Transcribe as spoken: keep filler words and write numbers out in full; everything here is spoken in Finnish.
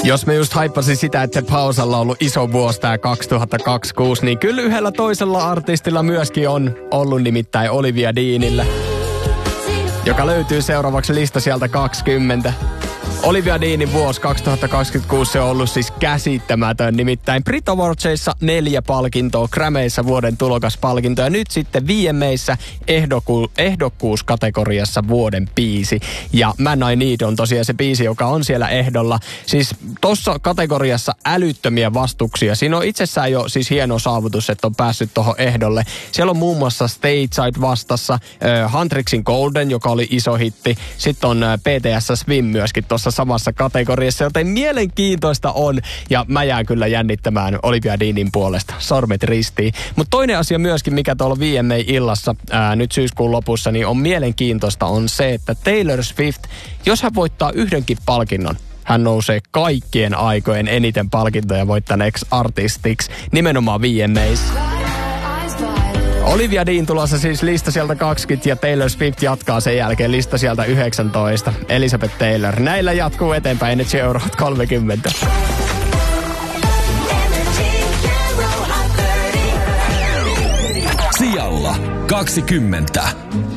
Jos me just haippasin sitä, että Pausalla on ollut iso vuosi tää kaksituhattakaksikymmentäkuusi, niin kyllä yhdellä toisella artistilla myöskin on ollut, nimittäin Olivia Deanillä, joka löytyy seuraavaksi lista sieltä kaksikymmentä. Olivia Deanin vuosi kaksituhattakaksikymmentäkuusi, se on ollut siis käsittämätön. Nimittäin Brit Awardsissa neljä palkintoa, Grammyissa vuoden tulokaspalkinto ja nyt sitten V M A:ssä ehdokku- ehdokkuuskategoriassa vuoden biisi. Ja Man I Need on tosiaan se biisi, joka on siellä ehdolla. Siis tossa kategoriassa älyttömiä vastuksia. Siinä on itsessään jo siis hieno saavutus, että on päässyt tohon ehdolle. Siellä on muun muassa Stateside vastassa, äh, Huntrixin Golden, joka oli iso hitti. Sitten on äh, P T S Swim myöskin tuossa samassa kategoriassa, joten mielenkiintoista on, ja mä jään kyllä jännittämään Olivia Deanin puolesta, sormet ristiin. Mutta toinen asia myöskin, mikä tuolla V M A-illassa ää, nyt syyskuun lopussa, niin on mielenkiintoista, on se, että Taylor Swift, jos hän voittaa yhdenkin palkinnon, hän nousee kaikkien aikojen eniten palkintoja voittaneeksi artistiksi, nimenomaan V M A:ssa. Olivia Dean tulossa siis lista sieltä kaksikymmentä ja Taylor Swift jatkaa sen jälkeen lista sieltä yhdeksäntoista. Elizabeth Taylor. Näillä jatkuu eteenpäin Energy Eurot kolmekymmentä. Sijalla kaksikymmentä.